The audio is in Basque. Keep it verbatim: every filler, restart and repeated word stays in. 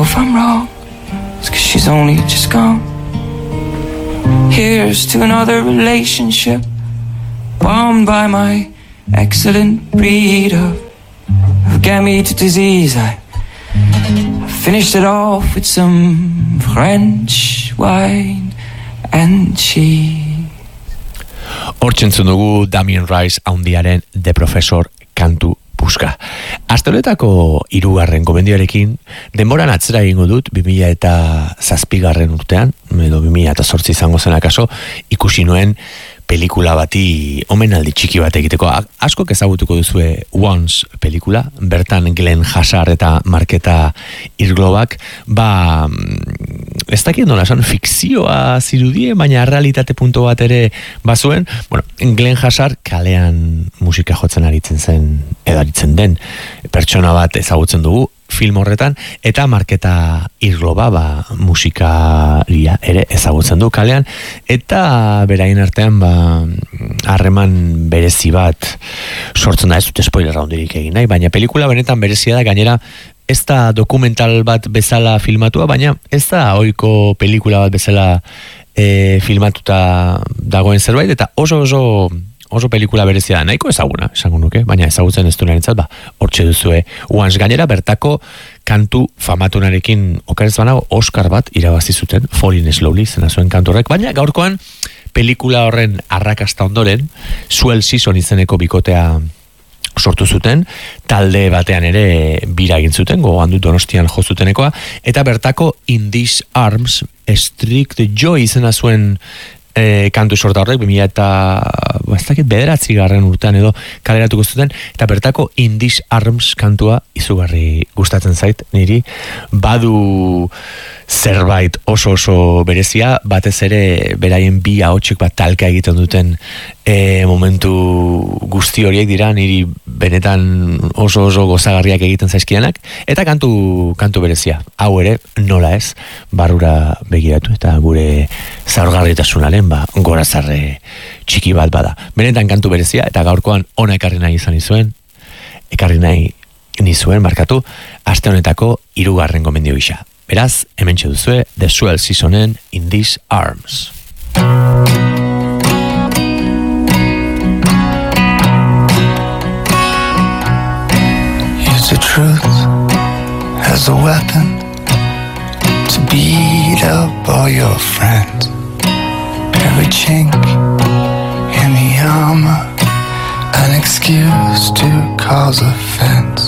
if I'm wrong, it's 'cause she's only just gone. Here's to another relationship, bombed by my excellent breed of, of gamete disease. I, I finished it off with some French wine and cheese. Hortzentzun dugu Damien Rice haundiaren The Professor kantu puska. Asteletako hirugarren gomendioarekin denboran atzera egingo dut bi mila zazpigarren urtean, edo bi mila zortzi izango zen akaso, ikusi nuen pelikula bati omenaldi txiki bat egiteko. Askok ezagutuko duzue Once pelikula, bertan Glenn Hassard eta Marketa Irglobak, ba, ez dakit nola esan, fikzioa zirudie, baina realitate punto bat ere bazuen. Bueno, Glenn Hassard kalean musika jotzen aritzen zen, edaritzen den pertsona bat ezagutzen dugu film horretan, eta Marketa Irgloba, ba, musikaria ere ezagutzen du kalean, eta beraien artean, ba, harreman berezi bat sortzen da, ez dut spoiler raundirik egin nahi, baina pelikula benetan berezia da, gainera ez da dokumental bat bezala filmatua, baina ez da ohiko pelikula bat bezala e, filmatuta dagoen zerbait, eta oso oso oso pelikula berezia da, nahiko ezaguna, esango nuke, baina ezagutzen ez duenarentzat, ba, hortxe duzue Once. Gainera, bertako kantu famatunarekin okarez banago Oscar bat irabazi zuten, Falling Slowly zena zuen kantu horrek, baina gaurkoan pelikula horren arrakasta ondoren, Swell Season izeneko bikotea sortu zuten, talde batean ere bira egin zuten, gogoan dut Donostian jo zutenekoa, eta bertako In These Arms, Strict Joy izena zuen E, kantu sorta horrek, bi mila eta ez dakit bederatzi garren urtean edo kaleratuko zuten, eta bertako In These Arms kantua izugarri gustatzen zait niri, badu zerbait oso oso berezia, batez ere beraien bi ahotsek bat talka egiten duten e, momentu guzti horiek dira niri benetan oso oso gozagarriak egiten zaizkidanak, eta kantu kantu berezia, hau ere nola ez, barrura begiratu eta gure zaurgarritasunaren ba, gorazarre txiki bat bada. Benetan kantu berezia, eta gaurkoan ona ekarri nahi izan izuen, ekarri nahi nizuen, markatu, aste honetako hirugarren gomendio gisa. Beraz, hemen duzue, The Swell Seasonen In These Arms. Use the truth as a weapon to beat up all your friends. Every chink in the armor, an excuse to cause offense.